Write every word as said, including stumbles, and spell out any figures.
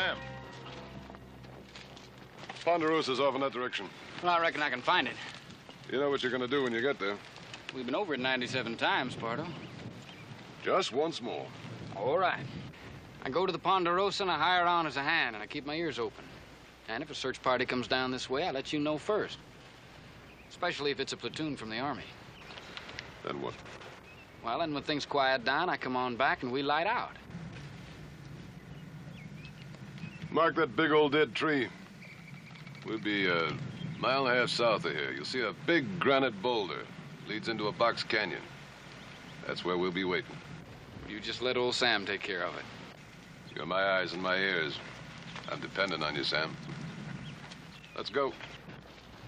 Sam. Ponderosa's off in that direction. Well, I reckon I can find it. You know what you're gonna do when you get there. We've been over it ninety-seven times, Pardo. Just once more. All right. I go to the Ponderosa and I hire on as a hand, and I keep my ears open. And if a search party comes down this way, I let you know first. Especially if it's a platoon from the Army. Then what? Well, then when things quiet down, I come on back and we light out. Mark that big old dead tree. We'll be a mile and a half south of here. You'll see a big granite boulder. Leads into a box canyon. That's where we'll be waiting. You just let old Sam take care of it. You're my eyes and my ears. I'm dependent on you, Sam. Let's go.